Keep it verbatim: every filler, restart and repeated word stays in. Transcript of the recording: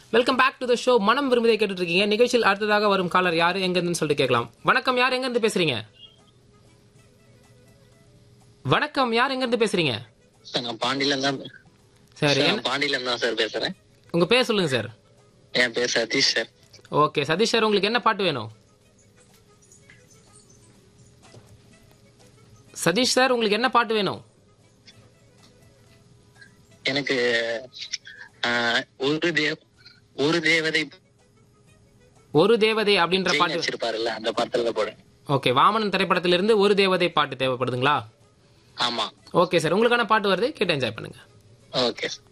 Welcome back to the show. மனம் விரும்புதை கேட்டுட்டு இருக்கீங்க. நிகழ்ச்சியில் அடுத்ததாக வரும் காலர் யாரு எங்க இருந்து சொல்லிட்டு கேட்கலாம். வணக்கம், யார் எங்க இருந்து பேசுறீங்க? வணக்கம், யார் எங்க இருந்து பேசுறீங்க? நான் பாண்டியில இருந்தா சரி, பாண்டியில இருந்தா சார் பேசுறேன். உங்க பேர் சொல்லுங்க சார். என் பேர் Satish sir. Okay Satish sir, உங்களுக்கு என்ன பாட்டு வேணும்? சதீஷ் சார், உங்களுக்கு என்ன பாட்டு வேணும்? எனக்கு ஒரு தேவ ஒரு தேவதை ஒரு தேவதை அப்படின்ற பாட்டு வச்சிருப்பாருல்ல, அந்த பாட்டுல போடு. ஓகே, வாமனன் திரைப்படத்திலிருந்து ஒரு தேவதை பாட்டு தேவைப்படுதுங்களா? ஆமா. ஓகே சார், உங்களுக்கான பாட்டு வருது, கேட்டு என்ஜாய் பண்ணுங்க. ஓகே.